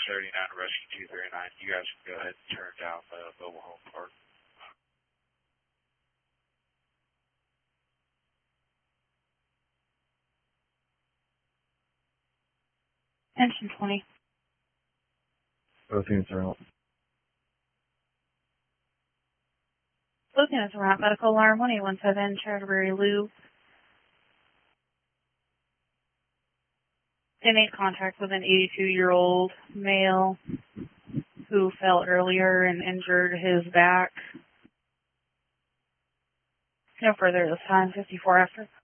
39, Rescue 239. You guys can go ahead and turn down the mobile home park. Engine 20. Both units are out. Both units are out. Medical alarm 1817, Cherryberry Loop. They made contact with an 82-year-old male who fell earlier and injured his back. No further this time, 54 after.